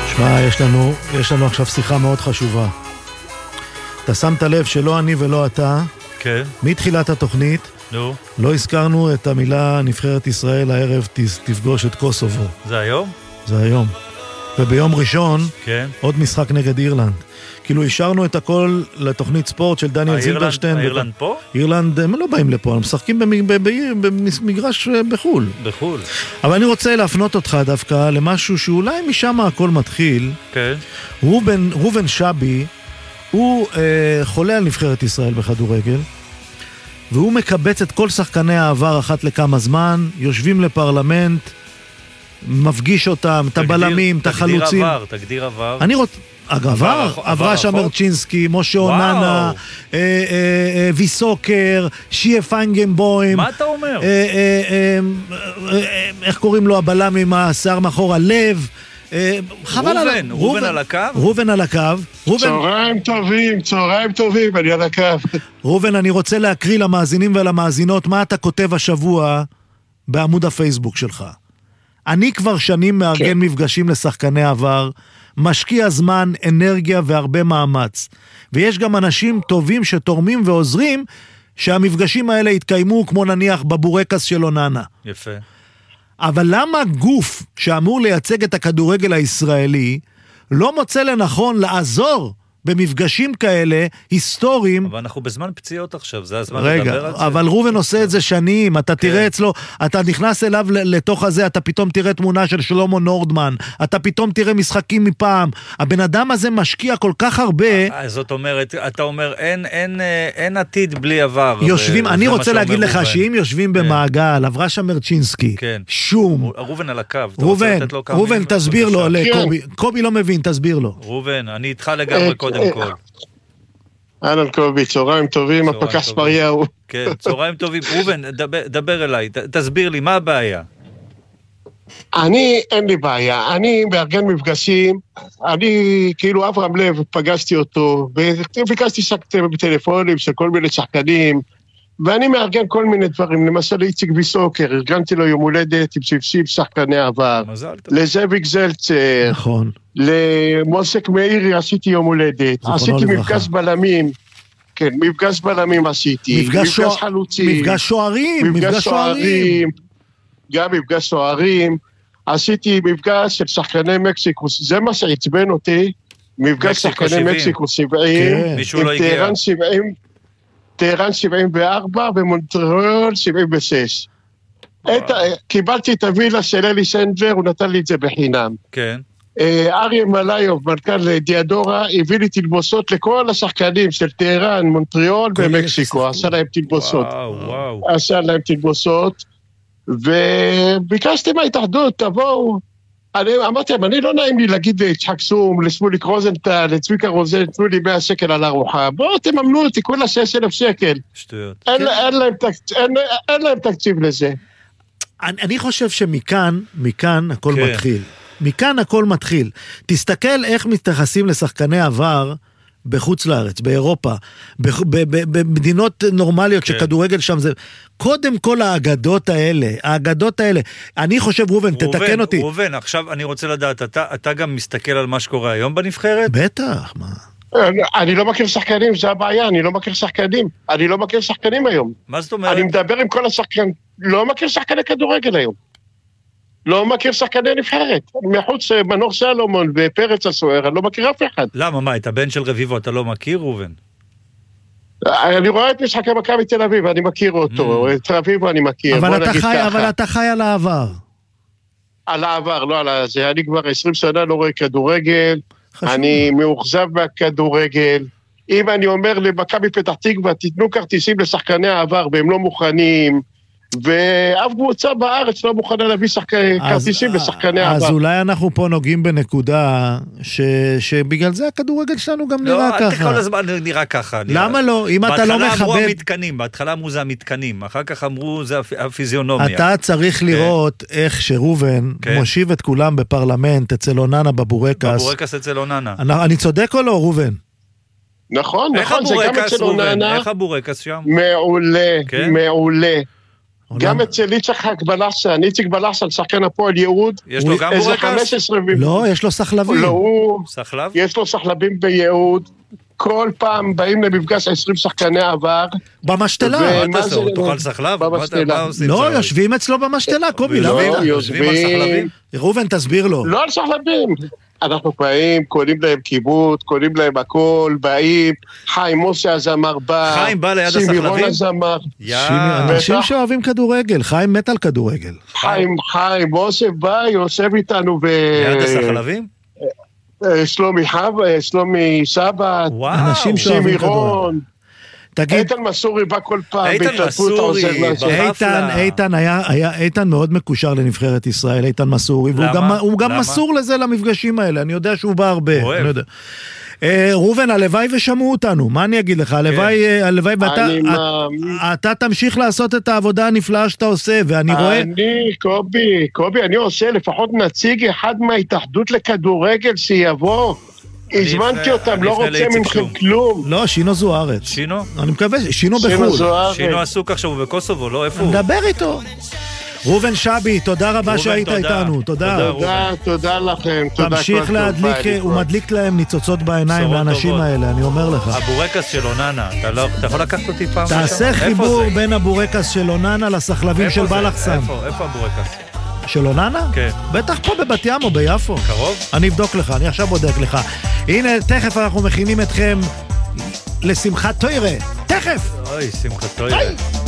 שמע, יש לנו עכשיו שיחה מאוד חשובה. אתה שמת לב שלא אני ולא אתה, כן. מתחילת התוכנית, לא הזכרנו את המילה נבחרת ישראל הערב תפגוש את קוסובו. זה היום? זה היום. וביום ראשון, כן. עוד משחק נגד אירלנד. כאילו השארנו את הכל לתוכנית ספורט של דניאל זילברשטיין. אירלנד פה? אירלנד, הם לא באים לפה, הם משחקים במגרש בחול. בחול. אבל אני רוצה להפנות אותך דווקא למשהו שאולי משם הכל מתחיל. כן. רובן שבי, הוא חולה על נבחרת ישראל בכדורגל, והוא מקבץ את כל שחקני העבר אחת לכמה זמן, יושבים לפרלמנט, מפגיש אותם, את הבלמים, את החלוצים. תגדיר עבר. אני רוצה... עברה שמרצ'ינסקי, משה אוננה, ויסוקר, שיה פיינגנבוים. מה אתה אומר? איך קוראים לו הבלם עם השיער מאחור, הלב. רובן על הקו? רובן על הקו. צהריים טובים, אני על הקו. רובן, אני רוצה להקריא למאזינים ולמאזינות מה אתה כותב השבוע בעמוד הפייסבוק שלך. אני כבר שנים מארגן מפגשים לשחקני עבר, משקיע זמן, אנרגיה והרבה מאמץ. ויש גם אנשים טובים שתורמים ועוזרים שהמפגשים האלה יתקיימו כמו נניח בבורקס של אוננה. יפה. אבל למה גוף שאמור לייצג את הכדורגל הישראלי לא מוצא לנכון לעזור במפגשים כאלה היסטוריים? אבל אנחנו בזמן פציעות עכשיו, זה הזמן לדבר על זה. אבל רובן עושה את זה שנים, אתה תראה אצלו, אתה נכנס אליו לתוך הזה, אתה פתאום תראה תמונה של שלמה נורדמן, אתה פתאום תראה משחקים מפעם, הבן אדם הזה משקיע כל כך הרבה. זאת אומרת, אתה אומר, אין עתיד בלי עבר. יושבים, אני רוצה להגיד לך שאם יושבים במעגל, עברה שמרצ'ינסקי, שום. רובן על הקו. רובן, תסביר לו, קובי לא מבין, תסביר לו. רובן, אני איתך לגמרי קודם כל. אהלן קובי, צהריים טובים, הפקח ספריהו. כן, צהריים טובים. רובן, דבר אליי, תסביר לי, מה הבעיה? אין לי בעיה, אני מארגן מפגשים, אני כאילו אברהם לב, פגשתי אותו, וביקשתי בטלפונים של כל מיני שחקנים, ואני מארגן כל מיני דברים, למשל איציק ויסוקר, ארגנתי לו יום הולדת עם שבשים שחקני עבר, לזאביק זלצר, נכון. למוסק מאירי עשיתי יום הולדת, עשיתי מפגש בלמים, כן, מפגש בלמים עשיתי, מפגש חלוצים, מפגש שוערים, גם מפגש שוערים, עשיתי מפגש של שחקני מקסיקו, זה מה שעצבן אותי, מפגש שחקני מקסיקו 70, עם טהרן 70, טהרן 74 ומונטריאול 76. קיבלתי את הווילה של אלי סנדלר, הוא נתן לי את זה בחינם. כן. אריה מלאיוב, מנכ"ל דיאדורה, הביא לי תלבוסות לכל השחקנים של טהרן, מונטריאול ומקסיקו, עשה להם תלבוסות. וביקשתי מההתאחדות, תבואו. אמרתי להם, אני לא נעים לי להגיד ליצחק סום, לשמוליק רוזנטל, לצביקה רוזן, תנו לי 100 שקל על ארוחה, בואו תממנו אותי, כולה 6,000 שקל. שטויות. אין להם תקציב לזה. אני חושב מכאן הכל מתחיל. מכאן הכל מתחיל. תסתכל איך מתייחסים לשחקני עבר בחוץ לארץ, באירופה, במדינות נורמליות שכדורגל שם זה... קודם כל האגדות האלה, אני חושב רובן, תתקן אותי. רובן, עכשיו אני רוצה לדעת, אתה גם מסתכל על מה שקורה היום בנבחרת? בטח, מה? אני לא מכיר שחקנים, זה הבעיה, אני לא מכיר שחקנים היום. מה זאת אומרת? אני מדבר עם כל השחקנים, לא מכיר שחקני כדורגל היום. לא מכיר שחקני נבחרת. מחוץ מנור סלומון ופרץ הסוער, אני לא מכיר אף אחד. למה, מה, את הבן של רביבו אתה לא מכיר, רובן? אני רואה את משחקי מכבי תל אביב, אני מכיר אותו. את רביבו אני מכיר. אבל אתה חי על העבר. על העבר, לא על זה. אני כבר 20 שנה לא רואה כדורגל. אני מאוכזב מהכדורגל. אם אני אומר למכבי פתח תקווה, תיתנו כרטיסים לשחקני העבר, והם לא מוכנים... ואף קבוצה בארץ לא מוכנה להביא כרטיסים לשחקני העבר. אז אולי אנחנו פה נוגעים בנקודה שבגלל זה הכדורגל שלנו גם נראה ככה. לא, כל הזמן נראה ככה. למה לא? אם אתה לא מכבד... בהתחלה אמרו זה המתקנים, אחר כך אמרו זה הפיזיונומיה. אתה צריך לראות איך שרובן מושיב את כולם בפרלמנט אצל אוננה בבורקס. בבורקס אצל אוננה. אני צודק או לא, רובן? נכון, זה גם אצל אוננה. איך הבורקס שם? מעולה. גם אצל איציק בלחסן, שחקן הפועל יהוד. יש לו גם בורקס? לא, יש לו סחלבים. לא, סחלב? יש לו סחלבים ביהוד. כל פעם באים למפגש 20 שחקני עבר. במשתלה. מה תעשו? תאכל סחלב? לא, יושבים אצלו במשתלה, קובי. לא, יושבים על סחלבים? ראובן, תסביר לו. לא על סחלבים. אנחנו באים, קונים להם כיבוד, קונים להם הכל, באים, חיים משה הזמר בא. חיים בא ליד הסחלבים? שימירון הזמר. אנשים שאוהבים כדורגל, חיים מת על כדורגל. חיים, משה בא, יושב איתנו ליד הסחלבים? שלומי סבא, אנשים שאוהבים כדורגל. איתן מסורי בא כל פעם, איתן מסורי, איתן מאוד מקושר לנבחרת ישראל, איתן מסורי, והוא גם מסור לזה למפגשים האלה, אני יודע שהוא בא הרבה. ראובן, הלוואי ושמעו אותנו, מה אני אגיד לך? הלוואי, ואתה תמשיך לעשות את העבודה הנפלאה שאתה עושה, ואני רואה... קובי, אני עושה לפחות נציג אחד מההתאחדות לכדורגל שיבוא. הזמנתי אותם, לא רוצה ממכם כלום. לא, שינו זוארץ. שינו? אני מקווה, שינו בחול. שינו עסוק עכשיו בקוסובו, לא? איפה הוא? נדבר איתו. ראובן שבי, תודה רבה שהיית איתנו. תודה. תודה לכם. תמשיך להדליק, הוא מדליק להם ניצוצות בעיניים לאנשים האלה, אני אומר לך. הבורקס של אוננה, אתה יכול לקחת אותי פעם? תעשה חיבור בין הבורקס של אוננה לסחלבים של בלחסן. איפה הבורקס? של אוננה? כן. בטח פה בבת ים או ביפו. קרוב? אני אבדוק לך, אני עכשיו בודק לך. הנה, תכף אנחנו מכינים אתכם לשמחת תוירה. תכף! אוי, שמחת תוירה.